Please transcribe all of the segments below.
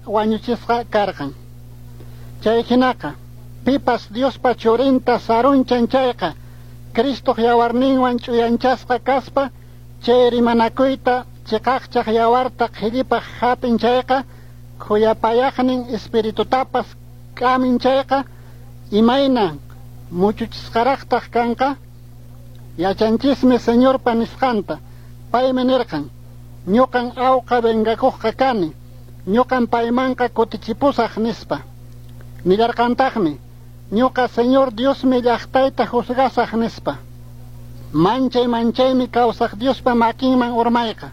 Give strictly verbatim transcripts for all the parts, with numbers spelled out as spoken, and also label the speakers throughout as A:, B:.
A: wañuchisqa karqan. Chay hinaqa pipas Diospa churinta sarunchan chayqa Cristo yawarninwan ch'uyanchasqa kaspa chay rimanakuyta chiqaqchaq yawarta qhillipaq hapin chayqa khuyapayaqnin espiritutapas k'amin chayqa imayna muchuchisqaraqtaq kanqa yachanchismi Señorpa nisqanta paymi nirqan ñuqan awqa vengakuqqa kani ñuqan paymanqa kutichipusaq nispa nillarqantaqmi ñuqa Señor Diosmi llaqtayta juzgasaq nispa manchay manchaymi kawsaq Diospa makinman urmayqa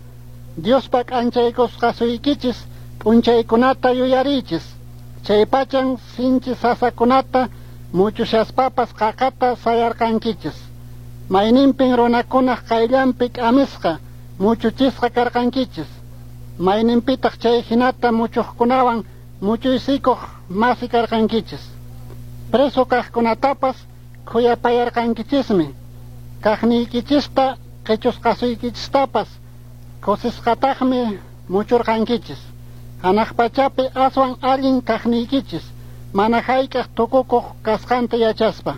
A: Diospa k'anchaykusqasuykichis p'unchaykunata yuyarichis chay pachan sinchi sasakunata muchushaspapas qaqata sayarqankichis mayninpin runakunaq qayllanpi k'amisqa muchuchisqa karqankichis mayninpitaq chay hinata muchuqkunawan muchuysikuq masi karqankichis preso kaqkunatapas khuyapayarqankichismi kaqniykichista qhichusqasuykichistapas kusisqataqmi muchurqankichis hanaq pachapi aswan allin kaqniykichis mana hayk'aq tukukuq kasqanta yachaspa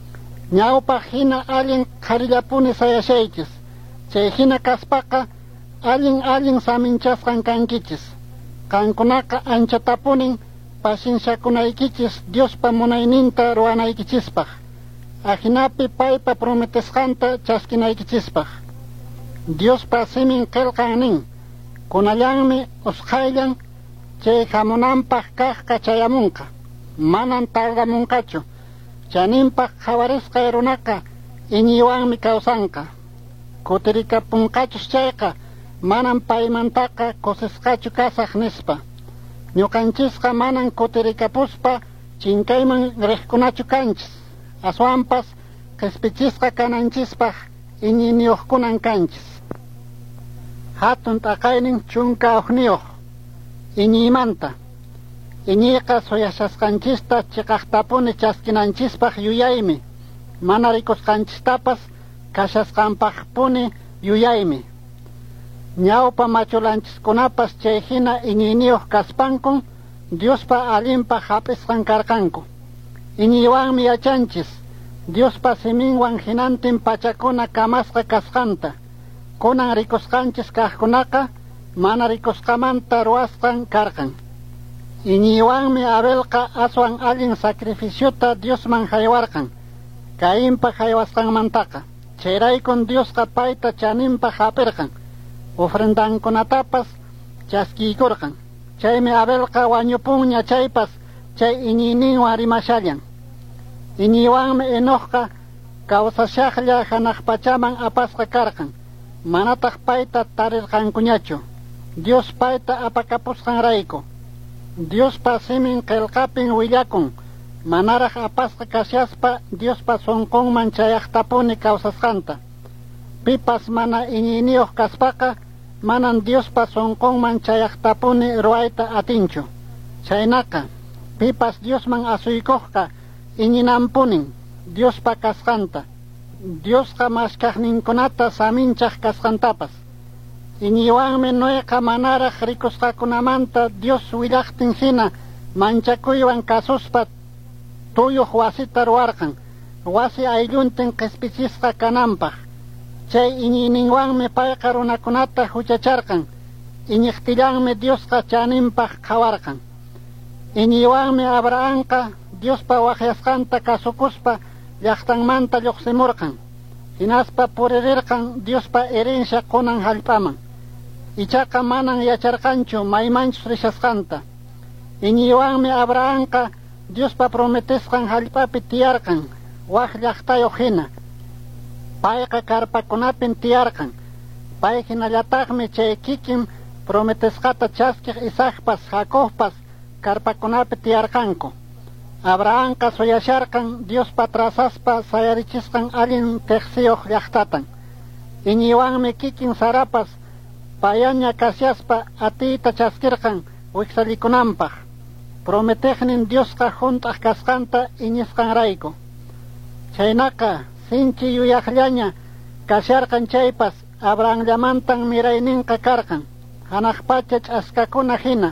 A: ñawpaq hina allin qarillapuni sayashaychis chay hina kaspaqa allin allin saminchasqan kankichis qankunaqa anchatapunin pasensyakunaykichis Diospa munayninta ruwanaykichispaq ahinapi paypa prometesqanta chaskinaykichispaq Diospa simin qillqannin kunallanmi usqayllan chay hamunanpaq kaqqa chayamunqa manan tardamunqachu chaninpaq qawarisqay runaqa iñiwanmi kawsanqa kutirikapunqachus chayqa manan paymantaqa kusisqachu kasaq nispa ñuqanchisqa manan kutirikapuspa chinkayman riqkunachu kanchis aswanpas qispichisqa kananchispaq iñiniyuqkunan kanchis hatun t'aqaynin chunka uqniyuq iñiymanta iñiyqa suyashasqanchista chiqaqtapuni chaskinanchispaq yuyaymi mana rikusqanchistapas kashasqanpaqpuni yuyaymi ñawpa machulanchikunapas chay hina iñiyniyuq kaspankun Diospa allinpaq hap'isqan karqanku iñiywanmi yachanchis Diospa siminwan hinantin pachakuna kamasqa kasqanta kunan rikusqanchis kaqkunaqa mana rikusqamanta ruwasqan karqan iñiywanmi Abelqa aswan allin sacrificiota Diosman haywarqan Cainpa haywasqanmantaqa chayraykun Diosqa payta chaninpaq hap'irqan ofrendankunatapas chaskiykurqan chaymi Abelqa wañupunña chaypas chay iñiyninwan rimashallan iñiywanmi Enoqqa kawsashaqlla hanaq pachaman apasqa karqan manataq payta tarirqankuñachu Dios payta apakapusqanrayku Diospa simin qillqapin willakun manaraq apasqa kasyaspa Diospa sunqunman chayaqtapuni kawsasqanta pipas mana iñiyniyuq kaspaqa manan Diospa sunqunman chayaqtapuni ruwayta atinchu chaynaqa pipas Diosman asuykuqqa iñinanpunin Diospa kasqanta Diosqa maskaqninkunata saminchaq kasqantapas iñiywanmi Noeqa manaraq rikusqakunamanta Dios willaqtin hina manchakuywan kasuspa tuyuq wasita ruwarqan wasi aylluntin qispichisqa kananpaq chay iñiyninwanmi payqa runakunata huchacharqan iñiqtillanmi Diosqa chaninpaq qhawarqan iñiywanmi Abrahamqa Diospa waqyasqanta kasukuspa llaqtanmanta lluqsimurqan hinaspa puririrqan Diospa herencia kunan hallp'aman ichaqa manan yacharqanchu maymanchus rishasqanta iñiywanmi Abrahamqa Diospa prometesqan hallp'api tiyarqan waq llaqtayuq hina payqa karpakunapin tiyarqan pay hinallataqmi chay kikin prometesqata chaskiq Isaacpas Jacobpas karpakunapi tiyarqanku Abrahamqa suyasharqan Diospa trazaspa sayarichisqan allin tiqsiyuq llaqtatan iñiywanmi kikin Sarapas payaña kasyaspa atiyta chaskirqan wiksalikunanpaq prometeqnin Diosqa hunt'aq kasqanta iñisqanrayku chaynaqa sinchi yuyaqllaña kasyarqan chaypas Abrahamllamantan mirayninqa karqan hanaq pacha ch'askakuna hina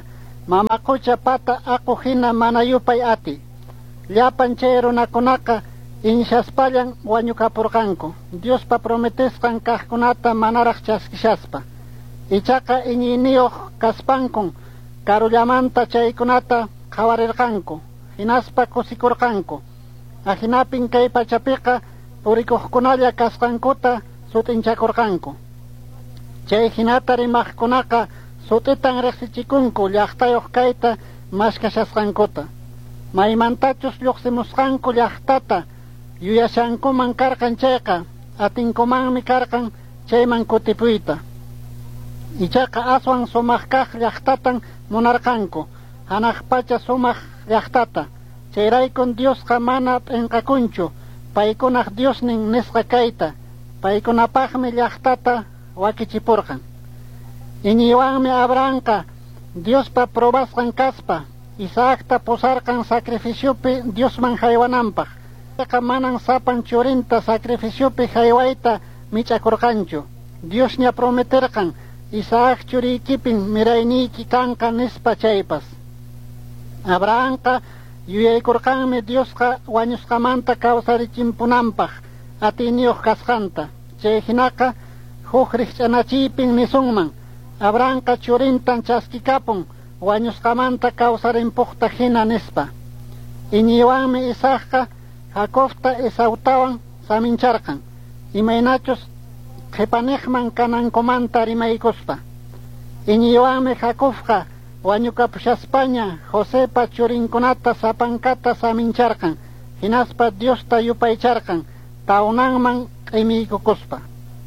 A: mamakucha pata aku hina mana yupay ati. Llapan chay runakunaqa inshaspallan wañukapurqanku. Diospa prometesqan kaqkunata manaraq chaskishaspa. Ichaqa iñiniyuq kaspankun karullamanta chaykunata qawarirqanku. Hinaspa kusikurqanku. Ajinapin kay pachapiqa purikuqkunalla kasqankuta sutinchakurqanku. Chay hinata rimaqkunaqa sutitan riqsichikunku llaqtayuq kayta mashkashasqankuta. Maymantachus lluqsimusqanku llaqtata yuyashankuman karqan chayqa atinkumanmi karqan chayman kutipuyta. Ichaqa aswan sumaq kaq llaqtatan munarqanku hanaq pacha sumaq llaqtata. Chayraykun Diosqa mana p'inqakunchu paykunaq Diosnin nisqa kayta. Paykunapaqmi llaqtata wakichipurqan. Iñiwanmi Abrahamqa Diospa probasqan kaspa Isaacta pusarqan sacrificiopi Diosman haywananpaq. Chayqa manan sapan churinta sacrificiopi haywayta mich'akurqanchu. Diosña prometerqan Isaac churiykipin mirayniyki kanqa nispa chaypas. Abrahamqa yuyaykurqanmi Diosqa wañusqamanta kawsarichimpunanpaq atiniyuq kasqanta. Chay hinaqa huk rikch'anachiypin nisunman Abrahamqa churintan chaskikapun wañusqamanta kawsarimpuqta hina nispa. Iñiwanmi Isaacqa Jacobta Esautawan samincharqan. Imaynachus qhipanigman kanankumanta rimaykuspa. Iñiwanmi Jacobqa wañukapushaspaña Josepa churinkunata sapankata samincharqan. Hinaspa Diosta yupaycharqan tawnanman q'imiykukuspa.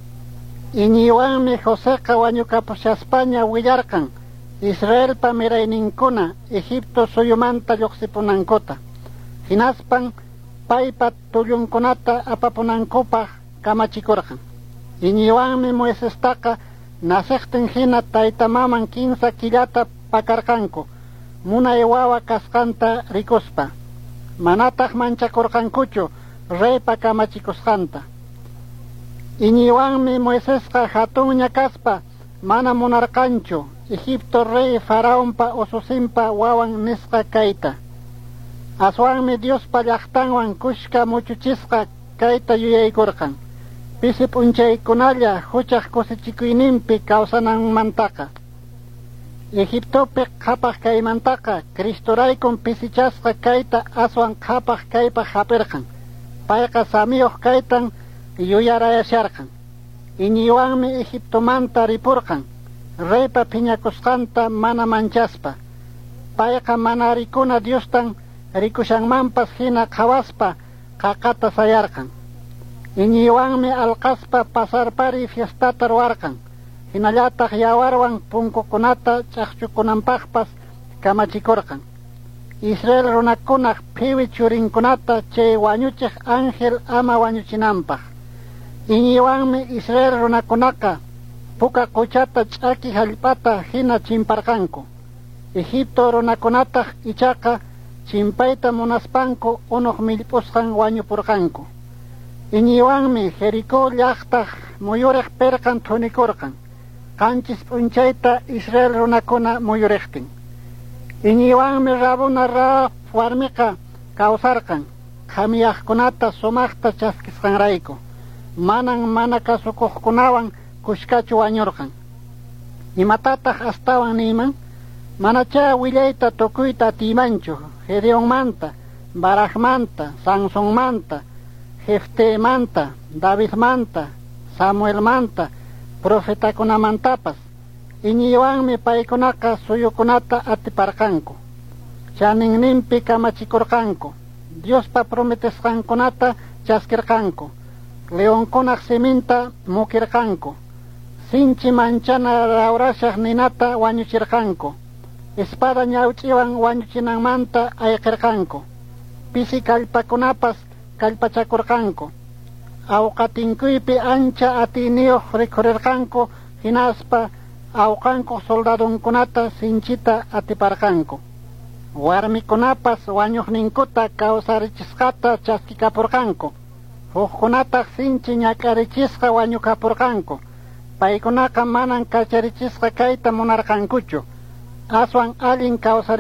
A: Iñiwanmi Joseqa wañukapushaspaña willarqan Israelpa mirayninkuna Egipto suyumanta lluqsipunankuta. Hinaspan paypa tullunkunata apapunankupaq kamachikurqan. Iñiwanmi Moisestaqa nasiqtin hina taytamaman kinsa killata pakarqanku munay wawa kasqanta rikuspa. Manataq manchakurqankuchu reypa kamachikusqanta. Iñiwanmi Moisesqa hatunña kaspa mana munarqanchu Egipto rey Faraonpa ususinpa wawan nisqa kayta. Aswanmi Diospa llaqtanwan kushka muchuchisqa kayta yuyaykurqan. Pisi p'unchaykunalla huchaq kusichikuyninpi kawsananmantaqa. Egiptopi qhapaq kaymantaqa Cristoraykun pisichasqa kayta aswan qhapaq kaypaq hapirqan. Payqa samiyuq kaytan yuyarayasharqan. Iñiwanmi Egiptomanta ripurqan reypa phiñakusqanta mana manchaspa. Payqa mana rikuna Diostan rikushanmanpas hina qhawaspa qaqata sayarqan. Iñiwanmi alqaspa pasarpari fiestata ruwarqan. Hinallataq yawarwan punkukunata ch'aqchukunanpaqpas kamachikurqan. Israel runakunaq phiwi churinkunata chay wañuchiq ángel ama wañuchinanpaq. Iñiwanmi Israel runakunaqa puka quchata ch'aki hallp'ata hina chimparqanku. Egipto runakunataq ichaqa chimpayta munaspanku unuq millp'usqan wañupurqanku. Iñiwanmi Jericó llaqtaq muyuriq pirqan thunikurqan. Qanchis p'unchayta Israel runakuna muyuriqtin. Iñiwanmi Rabuna Rahab warmiqa kawsarqan qhamiyaqkunata sumaqta chaskisqanrayku. Manan mana kasukuqkunawan kushkachu wañurqan. Imatataq astawan niyman? Manacha willayta tukuyta atimanchu Gedeonmanta, Barajmanta, Sansonmanta, Jeftemanta, Davidmanta, Samuelmanta, profetakunamantapas. Iñiwanmi paykunaqa suyukunata atiparqanku. Chaninninpi kamachikurqanku. Diospa prometesqankunata chaskirqanku. Leonkunaq siminta mukirqanku. Sinchi manchana rawrashaq ninata wañuchirqanku. Espada ñawch'iwan wañuchinanmanta ayqirqanku. Pisi kallpakunapas kallpachakurqanku. Awqatinkuypi ancha atiniyuq rikhurirqanku hinaspa awqanku soldadunkunata sinchita atiparqanku. Warmikunapas wañuqninkuta kawsarichisqata chaskikapurqanku. Hukkunataq sinchi ñak'arichisqa wañukapurqanku. Paykunaqa manan kacharichisqa kayta munarqankuchu. aswan allin kawsari